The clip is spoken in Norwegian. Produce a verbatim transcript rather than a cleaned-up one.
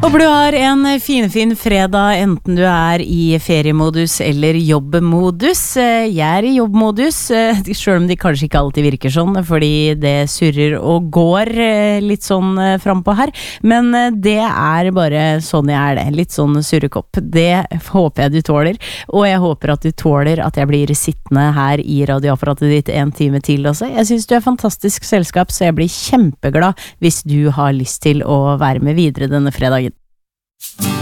Håper du har en finfin fredag, enten du er i feriemodus eller jobbmodus. Jeg er i jobbmodus, selv om de kanskje ikke alltid virker sånn, fordi det surrer og går litt sånn frempå her. Men det er bare sånn jeg er det, litt sånn surrekopp. Det håper jeg du tåler, og jeg håper at du tåler at jeg blir sittende her i radioapparatet ditt en time til også. Jeg synes du er fantastisk selskap, så jeg blir kjempeglad hvis du har lyst til å være med videre denne fredagen.